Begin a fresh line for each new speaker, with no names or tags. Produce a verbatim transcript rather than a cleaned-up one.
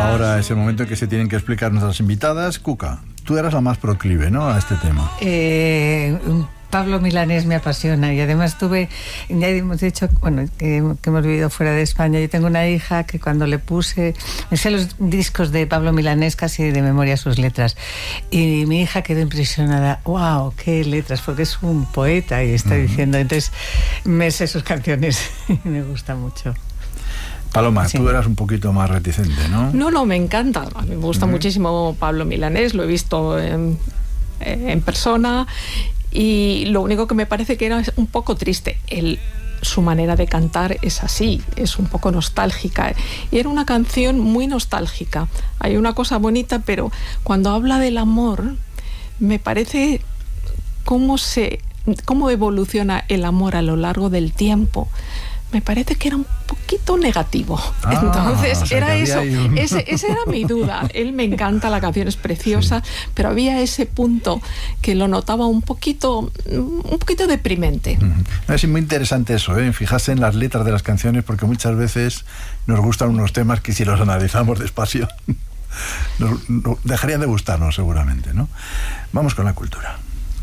Ahora es el momento en que se tienen que explicar nuestras invitadas. Cuca, tú eras la más proclive, ¿no?, a este tema.
Eh... Pablo Milanés me apasiona y además tuve, ya hemos dicho, bueno, que, que hemos vivido fuera de España. Yo tengo una hija que cuando le puse, me sé los discos de Pablo Milanés casi de memoria sus letras, y mi hija quedó impresionada. ¡Wow! ¡Qué letras! Porque es un poeta y está uh-huh. diciendo, entonces me sé sus canciones y me gusta mucho.
Paloma,
sí.
Tú eras un poquito más reticente, ¿no?
No, no, me encanta. A mí me gusta uh-huh. muchísimo Pablo Milanés, lo he visto en, en persona. Y lo único que me parece que era un poco triste, el, su manera de cantar es así, es un poco nostálgica. Y era una canción muy nostálgica. Hay una cosa bonita, pero cuando habla del amor, me parece cómo, se, cómo evoluciona el amor a lo largo del tiempo. Me parece que era un poquito negativo. Ah, Entonces, o sea, era eso. Un... Ese, esa era mi duda. Él me encanta, la canción es preciosa, sí. pero había ese punto que lo notaba un poquito, un poquito deprimente.
Uh-huh. Es muy interesante eso, ¿eh? Fijarse en las letras de las canciones, porque muchas veces nos gustan unos temas que si los analizamos despacio, nos, nos dejarían de gustarnos seguramente, ¿no? Vamos con la cultura.